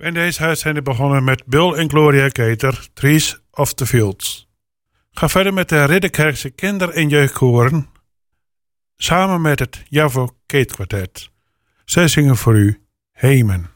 En deze uitzending begonnen met Bill en Gloria Gator, Trees of the Fields. Ga verder met de Ridderkerkse kinder- en jeugdkoren, samen met het Javo Kate Quartet. Zij zingen voor u Hemen.